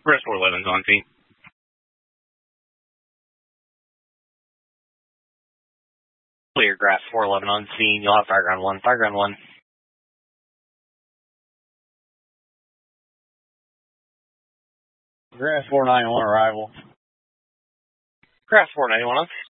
Rest 411's on scene. Clear, Grass 411 on scene. You'll have Fireground 1. Fireground 1. Grass 491 arrival. Grass 491 on